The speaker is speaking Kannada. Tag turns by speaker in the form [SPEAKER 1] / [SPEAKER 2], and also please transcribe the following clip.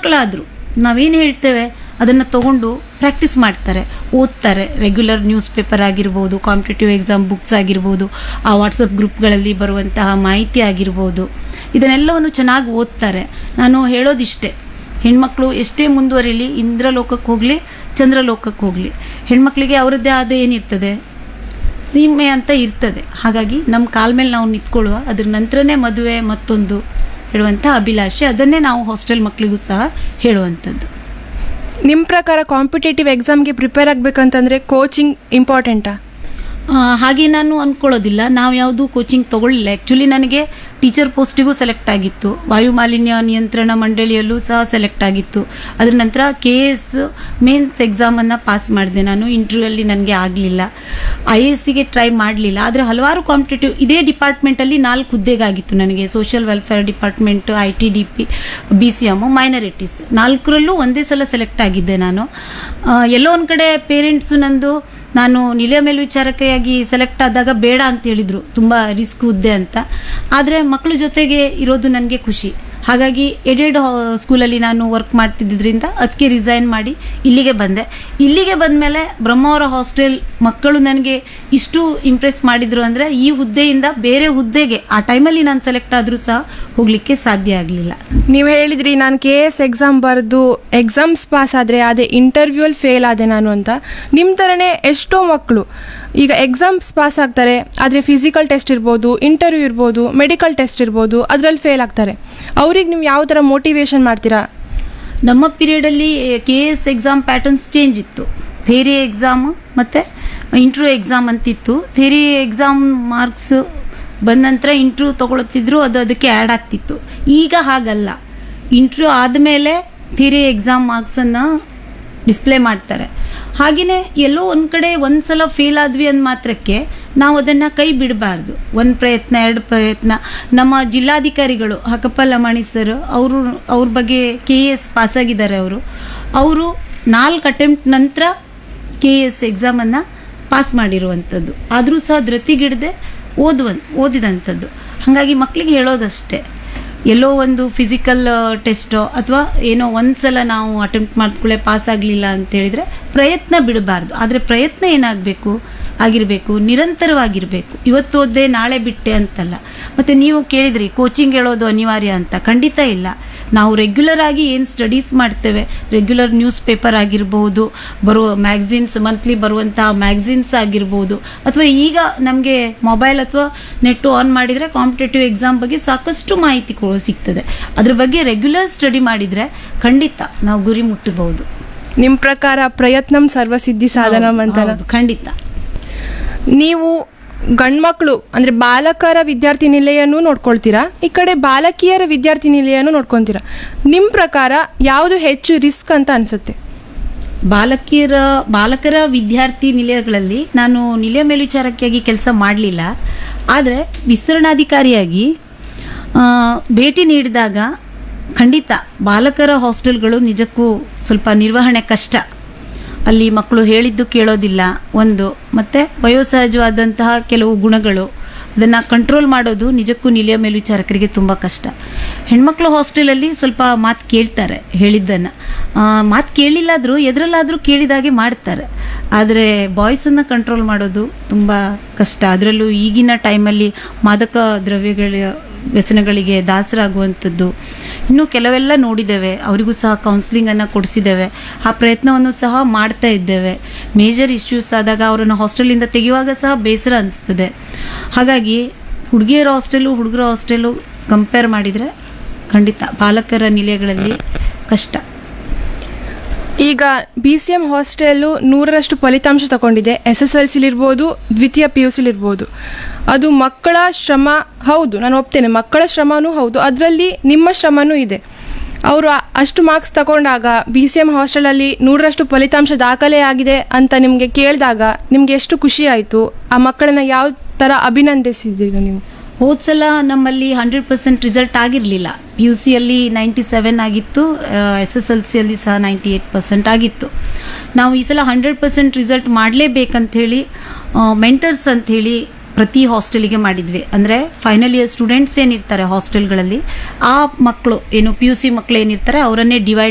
[SPEAKER 1] ಮಕ್ಕಳಾದರೂ ನಾವೇನು ಹೇಳ್ತೇವೆ ಅದನ್ನು ತಗೊಂಡು ಪ್ರಾಕ್ಟೀಸ್ ಮಾಡ್ತಾರೆ, ಓದ್ತಾರೆ. ರೆಗ್ಯುಲರ್ ನ್ಯೂಸ್ ಪೇಪರ್ ಆಗಿರ್ಬೋದು, ಕಾಂಪಿಟೇಟಿವ್ ಎಕ್ಸಾಮ್ ಬುಕ್ಸ್ ಆಗಿರ್ಬೋದು, ಆ ವಾಟ್ಸಪ್ ಗ್ರೂಪ್ಗಳಲ್ಲಿ ಬರುವಂತಹ ಮಾಹಿತಿ ಆಗಿರ್ಬೋದು, ಇದನ್ನೆಲ್ಲವನ್ನು ಚೆನ್ನಾಗಿ ಓದ್ತಾರೆ. ನಾನು ಹೇಳೋದಿಷ್ಟೇ, ಹೆಣ್ಮಕ್ಳು ಎಷ್ಟೇ ಮುಂದುವರಿಲಿ, ಇಂದ್ರಲೋಕಕ್ಕೆ ಹೋಗಲಿ ಚಂದ್ರಲೋಕಕ್ಕೆ ಹೋಗಲಿ, ಹೆಣ್ಮಕ್ಳಿಗೆ ಅವರದ್ದೇ ಆದ ಏನಿರ್ತದೆ, ಸೀಮೆ ಅಂತ ಇರ್ತದೆ. ಹಾಗಾಗಿ ನಮ್ಮ ಕಾಲ ಮೇಲೆ ನಾವು ನಿಂತ್ಕೊಳ್ಳುವ, ಅದ್ರ ನಂತರನೇ ಮದುವೆ ಮತ್ತೊಂದು ಹೇಳುವಂಥ ಅಭಿಲಾಷೆ. ಅದನ್ನೇ ನಾವು ಹಾಸ್ಟೆಲ್ ಮಕ್ಕಳಿಗೂ ಸಹ ಹೇಳುವಂಥದ್ದು.
[SPEAKER 2] ನಿಮ್ಮ ಪ್ರಕಾರ ಕಾಂಪಿಟೇಟಿವ್ ಎಕ್ಸಾಮ್ಗೆ ಪ್ರಿಪೇರ್ ಆಗಬೇಕಂತಂದರೆ ಕೋಚಿಂಗ್ ಇಂಪಾರ್ಟೆಂಟಾ?
[SPEAKER 1] ಹಾಗೆ ನಾನು ಅಂದ್ಕೊಳ್ಳೋದಿಲ್ಲ. ನಾವು ಯಾವುದೂ ಕೋಚಿಂಗ್ ತೊಗೊಳ್ಳಿಲ್ಲ. ಆ್ಯಕ್ಚುಲಿ ನನಗೆ ಟೀಚರ್ ಪೋಸ್ಟಿಗೂ ಸೆಲೆಕ್ಟ್ ಆಗಿತ್ತು, ವಾಯು ಮಾಲಿನ್ಯ ನಿಯಂತ್ರಣ ಮಂಡಳಿಯಲ್ಲೂ ಸಹ ಸೆಲೆಕ್ಟ್ ಆಗಿತ್ತು. ಅದರ ನಂತರ KS ಮೇನ್ಸ್ ಎಕ್ಸಾಮನ್ನು ಪಾಸ್ ಮಾಡಿದೆ ನಾನು. ಇಂಟರ್ವ್ಯೂಯಲ್ಲಿ ನನಗೆ ಆಗಲಿಲ್ಲ. IASಗೆ ಟ್ರೈ ಮಾಡಲಿಲ್ಲ. ಆದರೆ ಹಲವಾರು ಕಾಂಪಿಟೇಟಿವ್ ಇದೇ ಡಿಪಾರ್ಟ್ಮೆಂಟಲ್ಲಿ 4 ಹುದ್ದೆಗಾಗಿತ್ತು ನನಗೆ. Social welfare department, ITDP, BCM, minorities 4ರಲ್ಲೂ ಒಂದೇ ಸಲ ಸೆಲೆಕ್ಟ್ ಆಗಿದ್ದೆ ನಾನು. ಎಲ್ಲೋ ಒಂದು ಕಡೆ ಪೇರೆಂಟ್ಸು ನಂದು ನಾನು ನಿಲಯ ಮೇಲ್ವಿಚಾರಕಿಯಾಗಿ ಸೆಲೆಕ್ಟ್ ಆದಾಗ ಬೇಡ ಅಂತ ಹೇಳಿದರು, ತುಂಬ ರಿಸ್ಕ್ ಹುದ್ದೆ ಅಂತ. ಆದರೆ ಮಕ್ಕಳ ಜೊತೆಗೆ ಇರೋದು ನನಗೆ ಖುಷಿ. ಹಾಗಾಗಿ ಎಡೆಡ್ ಸ್ಕೂಲಲ್ಲಿ ನಾನು ವರ್ಕ್ ಮಾಡ್ತಿದ್ದರಿಂದ ಅದಕ್ಕೆ ರಿಸೈನ್ ಮಾಡಿ ಇಲ್ಲಿಗೆ ಬಂದೆ. ಇಲ್ಲಿಗೆ ಬಂದಮೇಲೆ ಬ್ರಹ್ಮಾವರ ಹಾಸ್ಟೆಲ್ ಮಕ್ಕಳು ನನಗೆ ಇಷ್ಟು ಇಂಪ್ರೆಸ್ ಮಾಡಿದರು ಅಂದರೆ, ಈ ಹುದ್ದೆಯಿಂದ ಬೇರೆ ಹುದ್ದೆಗೆ ಆ ಟೈಮಲ್ಲಿ ನಾನು ಸೆಲೆಕ್ಟ್ ಆದರೂ ಸಹ ಹೋಗಲಿಕ್ಕೆ ಸಾಧ್ಯ ಆಗಲಿಲ್ಲ.
[SPEAKER 2] ನೀವು ಹೇಳಿದ್ರಿ ನಾನು KS ಎಕ್ಸಾಮ್ ಬರೆದು ಎಕ್ಸಾಮ್ಸ್ ಪಾಸ್ ಆದರೆ ಅದೇ ಇಂಟರ್ವ್ಯೂಲ್ಲಿ ಫೇಲ್ ಆದೆ ನಾನು ಅಂತ. ನಿಮ್ಮ ಥರನೇ ಎಷ್ಟೋ ಮಕ್ಕಳು ಈಗ ಎಕ್ಸಾಮ್ಸ್ ಪಾಸ್ ಆಗ್ತಾರೆ, ಆದರೆ ಫಿಸಿಕಲ್ ಟೆಸ್ಟ್ ಇರ್ಬೋದು, ಇಂಟರ್ವ್ಯೂ ಇರ್ಬೋದು, ಮೆಡಿಕಲ್ ಟೆಸ್ಟ್ ಇರ್ಬೋದು, ಅದರಲ್ಲಿ ಫೇಲ್ ಆಗ್ತಾರೆ. ಅವ್ರಿಗೆ ನೀವು ಯಾವ ಥರ ಮೋಟಿವೇಶನ್ ಮಾಡ್ತೀರಾ?
[SPEAKER 1] ನಮ್ಮ ಪೀರಿಯಡಲ್ಲಿ KS ಎಕ್ಸಾಮ್ ಪ್ಯಾಟರ್ನ್ಸ್ ಚೇಂಜ್ ಇತ್ತು. ಥಿಯರಿ ಎಕ್ಸಾಮ್ ಮತ್ತು ಇಂಟರ್ವ್ಯೂ ಎಕ್ಸಾಮ್ ಅಂತಿತ್ತು. ಥಿಯರಿ ಎಕ್ಸಾಮ್ ಮಾರ್ಕ್ಸ್ ಬಂದ ನಂತರ ಇಂಟರ್ವ್ಯೂ ತೊಗೊಳ್ತಿದ್ರು, ಅದಕ್ಕೆ ಆ್ಯಡ್ ಆಗ್ತಿತ್ತು. ಈಗ ಹಾಗಲ್ಲ. ಇಂಟರ್ವ್ಯೂ ಆದಮೇಲೆ ಥಿಯರಿ ಎಕ್ಸಾಮ್ ಮಾರ್ಕ್ಸನ್ನು ಡಿಸ್ಪ್ಲೇ ಮಾಡ್ತಾರೆ. ಹಾಗೆಯೇ ಎಲ್ಲೋ ಒಂದು ಕಡೆ ಒಂದು ಸಲ ಫೇಲ್ ಆದ್ವಿ ಅಂದ ಮಾತ್ರಕ್ಕೆ ನಾವು ಅದನ್ನು ಕೈ ಬಿಡಬಾರ್ದು. ಒಂದು ಪ್ರಯತ್ನ, 2 ಪ್ರಯತ್ನ. ನಮ್ಮ ಜಿಲ್ಲಾಧಿಕಾರಿಗಳು ಹಕಪ್ಪ ಲಮಾಣಿ ಸರ್ ಅವ್ರ ಬಗ್ಗೆ KS ಪಾಸಾಗಿದ್ದಾರೆ. ಅವರು 4 ಅಟೆಂಪ್ಟ್ ನಂತರ KS ಎಕ್ಸಾಮನ್ನು ಪಾಸ್ ಮಾಡಿರುವಂಥದ್ದು. ಆದರೂ ಸಹ ಧೃತಿಗಿಡದೆ ಓದಿದಂಥದ್ದು. ಹಾಗಾಗಿ ಮಕ್ಕಳಿಗೆ ಹೇಳೋದಷ್ಟೇ, ಎಲ್ಲೋ ಒಂದು ಫಿಸಿಕಲ್ ಟೆಸ್ಟೋ ಅಥವಾ ಏನೋ ಒಂದು ಸಲ ನಾವು ಅಟೆಂಪ್ಟ್ ಮಾಡಿದ್ಕೊಳ್ಳೆ ಪಾಸ್ ಆಗಲಿಲ್ಲ ಅಂತೇಳಿದರೆ ಪ್ರಯತ್ನ ಬಿಡಬಾರ್ದು. ಆದರೆ ಪ್ರಯತ್ನ ಆಗಿರಬೇಕು, ನಿರಂತರವಾಗಿರಬೇಕು. ಇವತ್ತು ಓದ್ದೆ ನಾಳೆ ಬಿಟ್ಟೆ ಅಂತಲ್ಲ. ಮತ್ತು ನೀವು ಕೇಳಿದ್ರಿ ಕೋಚಿಂಗ್ ಹೇಳೋದು ಅನಿವಾರ್ಯ ಅಂತ. ಖಂಡಿತ ಇಲ್ಲ. ನಾವು ರೆಗ್ಯುಲರ್ ಆಗಿ ಏನು ಸ್ಟಡೀಸ್ ಮಾಡ್ತೇವೆ, ರೆಗ್ಯುಲರ್ ನ್ಯೂಸ್ ಪೇಪರ್ ಆಗಿರ್ಬೋದು, ಬರುವ ಮ್ಯಾಗ್ಝಿನ್ಸ್, ಮಂತ್ಲಿ ಬರುವಂತಹ ಮ್ಯಾಗ್ಝಿನ್ಸ್ ಆಗಿರ್ಬೋದು, ಅಥವಾ ಈಗ ನಮಗೆ ಮೊಬೈಲ್ ಅಥವಾ ನೆಟ್ಟು ಆನ್ ಮಾಡಿದರೆ ಕಾಂಪಿಟೇಟಿವ್ ಎಕ್ಸಾಮ್ ಬಗ್ಗೆ ಸಾಕಷ್ಟು ಮಾಹಿತಿ ಸಿಗ್ತದೆ. ಅದ್ರ ಬಗ್ಗೆ ರೆಗ್ಯುಲರ್ ಸ್ಟಡಿ ಮಾಡಿದರೆ ಖಂಡಿತ ನಾವು ಗುರಿ ಮುಟ್ಟಬಹುದು.
[SPEAKER 2] ನಿಮ್ಮ ಪ್ರಕಾರ ಪ್ರಯತ್ನಂ ಸರ್ವಸಿದ್ಧಿ ಸಾಧನಂ ಅಂತ?
[SPEAKER 1] ಖಂಡಿತ.
[SPEAKER 2] ನೀವು ಗಂಡ್ಮಕ್ಳು ಅಂದರೆ ಬಾಲಕರ ವಿದ್ಯಾರ್ಥಿ ನಿಲಯನೂ ನೋಡ್ಕೊಳ್ತೀರಾ, ಈ ಕಡೆ ಬಾಲಕಿಯರ ವಿದ್ಯಾರ್ಥಿ ನಿಲಯನೂ ನೋಡ್ಕೊತೀರಾ. ನಿಮ್ಮ ಪ್ರಕಾರ ಯಾವುದು ಹೆಚ್ಚು ರಿಸ್ಕ್ ಅಂತ ಅನಿಸುತ್ತೆ?
[SPEAKER 1] ಬಾಲಕರ ವಿದ್ಯಾರ್ಥಿ ನಿಲಯಗಳಲ್ಲಿ ನಾನು ನಿಲಯ ಮೇಲ್ವಿಚಾರಕಿಯಾಗಿ ಕೆಲಸ ಮಾಡಲಿಲ್ಲ. ಆದರೆ ವಿಸ್ತರಣಾಧಿಕಾರಿಯಾಗಿ ಭೇಟಿ ನೀಡಿದಾಗ ಖಂಡಿತ ಬಾಲಕರ ಹಾಸ್ಟೆಲ್ಗಳು ನಿಜಕ್ಕೂ ಸ್ವಲ್ಪ ನಿರ್ವಹಣೆ ಕಷ್ಟ. ಅಲ್ಲಿ ಮಕ್ಕಳು ಹೇಳಿದ್ದು ಕೇಳೋದಿಲ್ಲ ಒಂದು, ಮತ್ತು ವಯೋಸಹಜವಾದಂತಹ ಕೆಲವು ಗುಣಗಳು, ಅದನ್ನು ಕಂಟ್ರೋಲ್ ಮಾಡೋದು ನಿಜಕ್ಕೂ ನಿಲಯ ಮೇಲ್ವಿಚಾರಕರಿಗೆ ತುಂಬ ಕಷ್ಟ. ಹೆಣ್ಮಕ್ಳು ಹಾಸ್ಟೆಲಲ್ಲಿ ಸ್ವಲ್ಪ ಮಾತು ಕೇಳ್ತಾರೆ, ಹೇಳಿದ್ದನ್ನು ಮಾತು ಕೇಳಿಲ್ಲಾದರೂ ಎದರಲ್ಲಾದರೂ ಕೇಳಿದಾಗೆ ಮಾಡ್ತಾರೆ. ಆದರೆ ಬಾಯ್ಸನ್ನು ಕಂಟ್ರೋಲ್ ಮಾಡೋದು ತುಂಬ ಕಷ್ಟ. ಅದರಲ್ಲೂ ಈಗಿನ ಟೈಮಲ್ಲಿ ಮಾದಕ ದ್ರವ್ಯಗಳ ವ್ಯಸನಗಳಿಗೆ ದಾಸರಾಗುವಂಥದ್ದು ಇನ್ನೂ ಕೆಲವೆಲ್ಲ ನೋಡಿದ್ದೇವೆ. ಅವರಿಗೂ ಸಹ ಕೌನ್ಸಿಲಿಂಗನ್ನು ಕೊಡಿಸಿದ್ದೇವೆ. ಆ ಪ್ರಯತ್ನವನ್ನು ಸಹ ಮಾಡ್ತಾ ಇದ್ದೇವೆ. ಮೇಜರ್ ಇಶ್ಯೂಸ್ ಆದಾಗ ಅವರನ್ನು ಹಾಸ್ಟೆಲಿಂದ ತೆಗೆಯುವಾಗ ಸಹ ಬೇಸರ ಅನಿಸ್ತದೆ. ಹಾಗಾಗಿ ಹುಡುಗಿಯರ ಹಾಸ್ಟೆಲು ಹುಡುಗರ ಹಾಸ್ಟೆಲು ಕಂಪೇರ್ ಮಾಡಿದರೆ ಖಂಡಿತ ಬಾಲಕರ ನಿಲಯಗಳಲ್ಲಿ ಕಷ್ಟ.
[SPEAKER 2] ಈಗ BCM ಹಾಸ್ಟೆಲ್ಲು 100ರಷ್ಟು ಫಲಿತಾಂಶ ತಗೊಂಡಿದೆ. SSLCಲಿರ್ಬೋದು, ದ್ವಿತೀಯ PUCಲಿರ್ಬೋದು. ಅದು ಮಕ್ಕಳ ಶ್ರಮ ಹೌದು, ನಾನು ಒಪ್ತೇನೆ, ಮಕ್ಕಳ ಶ್ರಮನೂ ಹೌದು, ಅದರಲ್ಲಿ ನಿಮ್ಮ ಶ್ರಮನೂ ಇದೆ. ಅವರು ಅಷ್ಟು ಮಾರ್ಕ್ಸ್ ತಗೊಂಡಾಗ BCM ಹಾಸ್ಟೆಲಲ್ಲಿ 100ರಷ್ಟು ಫಲಿತಾಂಶ ದಾಖಲೆ ಆಗಿದೆ ಅಂತ ನಿಮಗೆ ಕೇಳಿದಾಗ ನಿಮಗೆ ಎಷ್ಟು ಖುಷಿ ಆಯಿತು? ಆ ಮಕ್ಕಳನ್ನ ಯಾವ ಥರ ಅಭಿನಂದಿಸಿದ್ದೀರಿ ನೀವು?
[SPEAKER 1] ಹೋದ ಸಲ ನಮ್ಮಲ್ಲಿ 100% ರಿಸಲ್ಟ್ ಆಗಿರಲಿಲ್ಲ. PUCಯಲ್ಲಿ 97 ಆಗಿತ್ತು, SSLCಯಲ್ಲಿ ಸಹ 98% ಆಗಿತ್ತು. ನಾವು ಈ ಸಲ 100% ರಿಸಲ್ಟ್ ಮಾಡಲೇಬೇಕಂಥೇಳಿ ಮೆಂಟರ್ಸ್ ಅಂಥೇಳಿ ಪ್ರತಿ ಹಾಸ್ಟೆಲಿಗೆ ಮಾಡಿದ್ವಿ. ಅಂದರೆ ಫೈನಲ್ ಇಯರ್ ಸ್ಟೂಡೆಂಟ್ಸ್ ಏನಿರ್ತಾರೆ ಹಾಸ್ಟೆಲ್ಗಳಲ್ಲಿ, ಆ ಮಕ್ಕಳು ಏನು PUC ಮಕ್ಕಳು ಏನಿರ್ತಾರೆ ಅವರನ್ನೇ ಡಿವೈಡ್